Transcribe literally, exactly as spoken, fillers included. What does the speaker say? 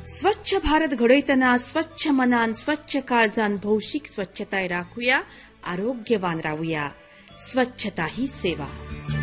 स्वच्छ भारत घडयतना स्वच्छ मनान स्वच्छ काळजान भौशिक स्वच्छताय राखूया, आरोग्यवान राहूया. स्वच्छता ही सेवा.